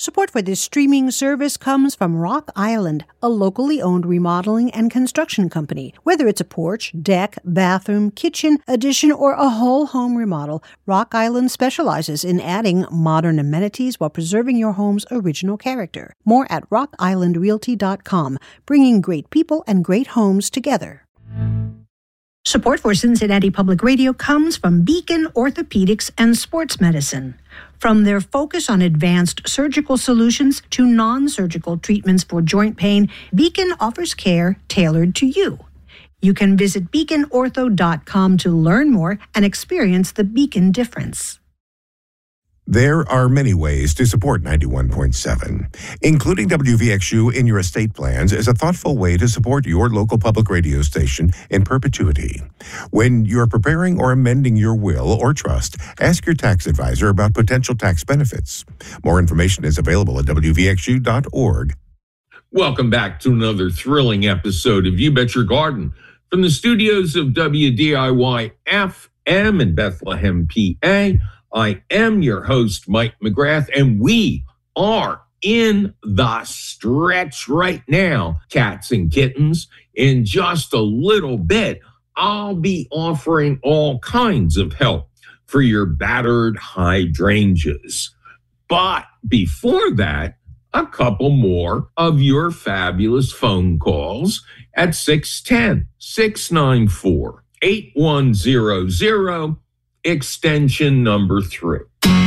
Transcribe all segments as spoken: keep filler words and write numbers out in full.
Support for this streaming service comes from Rock Island, a locally owned remodeling and construction company. Whether it's a porch, deck, bathroom, kitchen, addition, or a whole home remodel, Rock Island specializes in adding modern amenities while preserving your home's original character. More at rock island realty dot com, bringing great people and great homes together. Support for Cincinnati Public Radio comes from Beacon Orthopedics and Sports Medicine. From their focus on advanced surgical solutions to non-surgical treatments for joint pain, Beacon offers care tailored to you. You can visit beacon ortho dot com to learn more and experience the Beacon difference. There are many ways to support ninety-one point seven. Including W V X U in your estate plans is a thoughtful way to support your local public radio station in perpetuity. When you're preparing or amending your will or trust, ask your tax advisor about potential tax benefits. More information is available at w v x u dot org. Welcome back to another thrilling episode of You Bet Your Garden from the studios of W D I Y F M in Bethlehem, P A. I am your host, Mike McGrath, and we are in the stretch right now, cats and kittens. In just a little bit, I'll be offering all kinds of help for your battered hydrangeas. But before that, a couple more of your fabulous phone calls at six one zero, six nine four, eight one zero zero. Extension number three.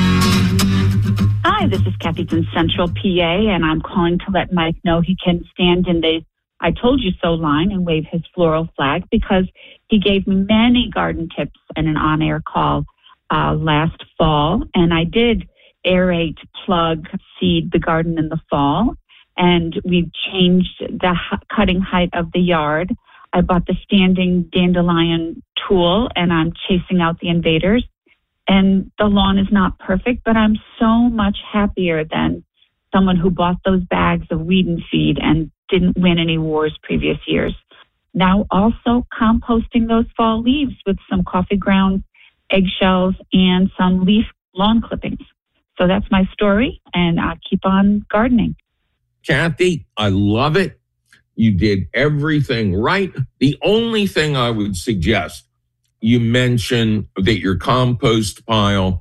Hi, this is Kathy from Central P A, and I'm calling to let Mike know he can stand in the I told you so line and wave his floral flag because he gave me many garden tips in an on-air call uh, last fall, and I did aerate, plug, seed the garden in the fall, and we've changed the h- cutting height of the yard. I bought the standing dandelion tool, and I'm chasing out the invaders. And the lawn is not perfect, but I'm so much happier than someone who bought those bags of weed and feed and didn't win any wars previous years. Now also composting those fall leaves with some coffee grounds, eggshells, and some leaf lawn clippings. So that's my story, and I'll keep on gardening. Kathy, I love it. You did everything right. The only thing I would suggest, you mentioned that your compost pile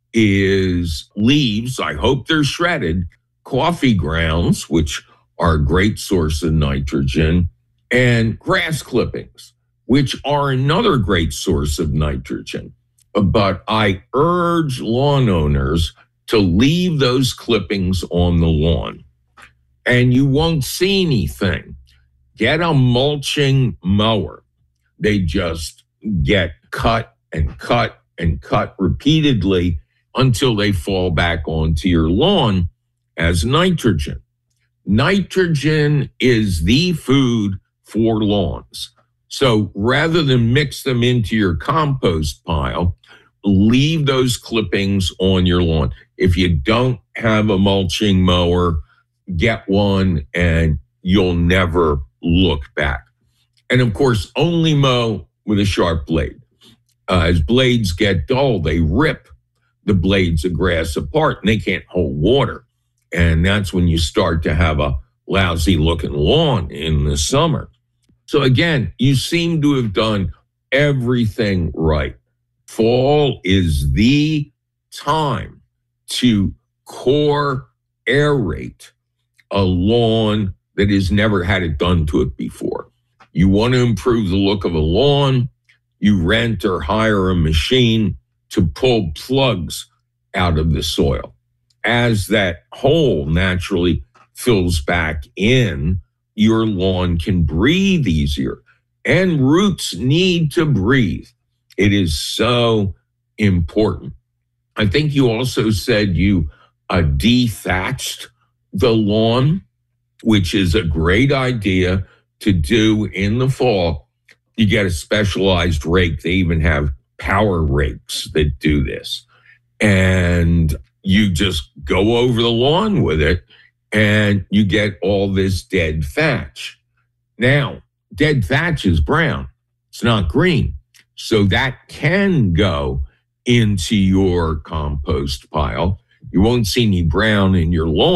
is leaves. I hope they're shredded, coffee grounds, which are a great source of nitrogen, and grass clippings, which are another great source of nitrogen. But I urge lawn owners to leave those clippings on the lawn, and you won't see anything. Get a mulching mower. They just get cut and cut and cut repeatedly until they fall back onto your lawn as nitrogen. Nitrogen is the food for lawns. So rather than mix them into your compost pile, leave those clippings on your lawn. If you don't have a mulching mower, get one and you'll never look back. And of course, only mow with a sharp blade. Uh, as blades get dull, they rip the blades of grass apart and they can't hold water. And that's when you start to have a lousy looking lawn in the summer. So again, you seem to have done everything right. Fall is the time to core aerate a lawn that has never had it done to it before. You want to improve the look of a lawn, you rent or hire a machine to pull plugs out of the soil. As that hole naturally fills back in, your lawn can breathe easier. And roots need to breathe. It is so important. I think you also said you uh, dethatched the lawn, which is a great idea to do in the fall. You get a specialized rake. They even have power rakes that do this. And you just go over the lawn with it and you get all this dead thatch. Now, dead thatch is brown. It's not green. So that can go into your compost pile. You won't see any brown in your lawn.